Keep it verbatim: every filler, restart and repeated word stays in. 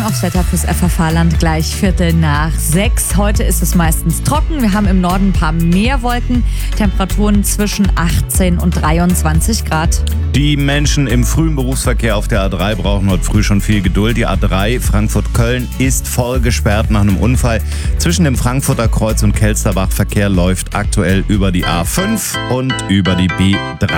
aufs Wetter fürs F F H-Land gleich Viertel nach sechs. Heute ist es meistens trocken. Wir haben im Norden ein paar mehr Wolken. Temperaturen zwischen achtzehn und dreiundzwanzig Grad. Die Menschen im frühen Berufsverkehr auf der A drei brauchen heute früh schon viel Geduld. Die A drei Frankfurt-Köln ist voll gesperrt nach einem Unfall. Zwischen dem Frankfurter Kreuz und Kelsterbach Verkehr läuft aktuell über die A fünf und über die B drei.